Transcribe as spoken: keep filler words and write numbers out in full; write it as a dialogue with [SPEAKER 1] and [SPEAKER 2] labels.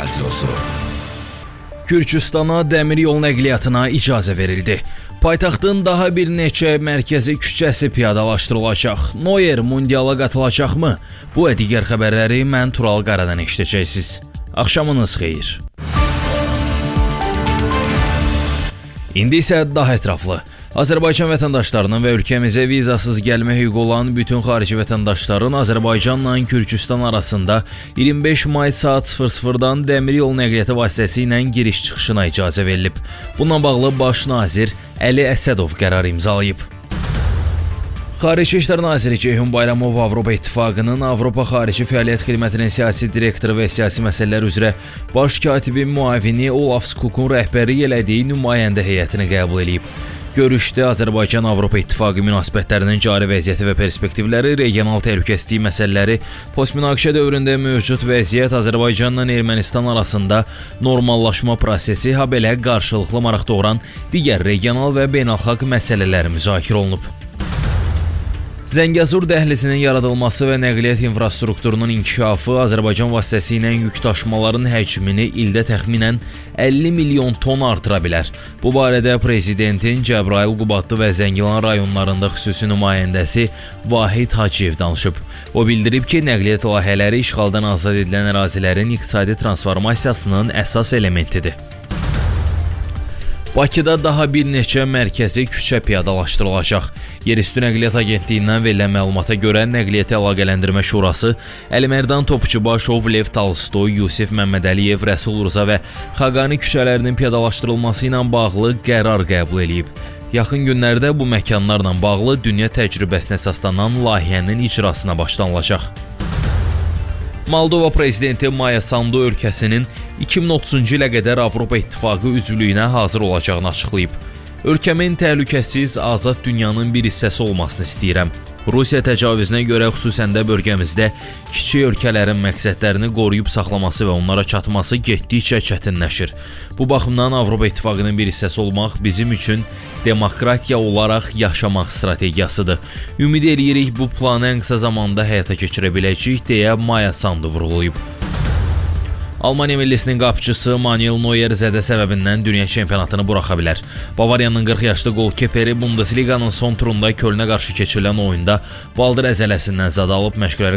[SPEAKER 1] Radiosu.
[SPEAKER 2] Gürcüstana dəmir yol nəqliyyatına icazə verildi. Paytaxtın daha bir neçə mərkəzi küçəsi piyadalaşdırılacaq. Noyer mundiala qatılacaqmı? Bu və digər xəbərləri mən Tural Qaradan eşidəcəksiniz. Axşamınız xeyir. İndi isə daha ətraflı. Azərbaycan vətəndaşlarının və ölkəmizə vizasız gəlmə hüququ olan bütün xarici vətəndaşların Azərbaycanla Gürcüstan arasında iyirmi beş may saat sıfır sıfırdan dəmir yol nəqliyyatı vasitəsilə giriş-çıxışına icazə verilib. Bununla bağlı Baş nazir Əli Əsədov qərar imzalayıb. Xarici İşlər naziri Ceyhun Bayramov Avropa İttifaqının Avropa Xarici Fəaliyyət Xidmətinin siyasi direktoru və siyasi məsələlər üzrə baş katibin müavini Olaf Skukun rəhbərlik elədiyi nümayəndə heyətini qəbul edib. Görüşdə Azərbaycan Avropa İttifaqı münasibətlərinin cari vəziyyəti və perspektivləri, regional təhlükəsizlik məsələləri, postmünaqişə dövründə mövcud vəziyyət, Azərbaycanla Ermənistan arasında normallaşma prosesi, habelə qarşılıqlı maraq doğuran digər regional və beynəlxalq məsələlər müzakirə olunub. Zəngəzur dəhlizinin yaradılması və nəqliyyat infrastrukturunun inkişafı Azərbaycan vasitəsilə yük daşımaların həcmini ildə təxminən əlli milyon ton artıra bilər. Bu barədə Prezidentin Cəbrayıl, Qubadlı və Zəngilan rayonlarında xüsusi nümayəndəsi Vahid Hacıyev danışıb. O bildirib ki, nəqliyyat layihələri işğaldan azad edilən ərazilərin iqtisadi transformasiyasının əsas elementidir. Bakıda daha bir neçə mərkəzi küçə piyadalaşdırılacaq. Yerüstü Nəqliyyat Agentliyindən verilən məlumata görə Nəqliyyat Əlaqələndirmə Şurası Əlimərdan Topçubaşov, Lev Tolstoy, Yusif Məmmədəliyev, Rəsul Rza və Xaqani küçələrinin piyadalaşdırılması ilə bağlı qərar qəbul edib. Yaxın günlərdə bu məkanlarla bağlı dünya təcrübəsinə əsaslanan layihənin icrasına başlanılacaq. Moldova prezidenti Maya Sandu ölkəsinin iki min otuzuncu ilə qədər Avropa İttifaqı üzvlüyünə hazır olacağını açıqlayıb. Ölkəmin təhlükəsiz, azad dünyanın bir hissəsi olmasını istəyirəm. Rusiya təcavüzünə görə xüsusən də bölgəmizdə kiçik ölkələrin məqsədlərini qoruyub saxlaması və onlara çatması getdikcə çətinləşir. Bu baxımdan Avropa İttifaqının bir hissəsi olmaq bizim üçün demokratiya olaraq yaşamaq strategiyasıdır. Ümid edirik bu planı ən qısa zamanda həyata keçirə biləcəyik, deyə Maya Sandu vurğulayıb. Almaniya millisinin qapıçısı Manuel Neuer zədə səbəbindən dünya çempionatını buraxa bilər. Bavariyanın qırx yaşlı qolkeperi Bundesliqanın son turunda Kölnə qarşı keçirilən oyunda baldır əzələsindən zad alıb məşqləri